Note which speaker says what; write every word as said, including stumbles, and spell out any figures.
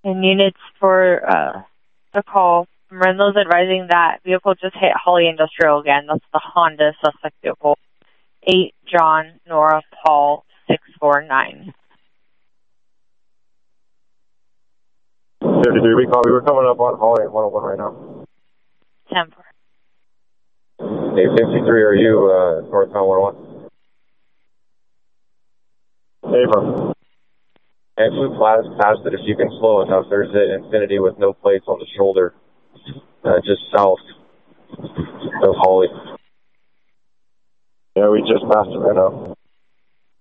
Speaker 1: And units for uh, the call. Marindo's advising that vehicle just hit Holly Industrial again. That's the Honda suspect vehicle. eight John, Nora, Paul, six four nine.
Speaker 2: fifty-three, we call. We were coming up on Holly at one oh one right now.
Speaker 1: ten four.
Speaker 2: Hey, fifty-three, are you uh, northbound one oh one? Abram. And flew past, past it. If you can slow enough, there's an Infinity with no plates on the shoulder, uh, just south of Holly. Yeah, we just passed it right now.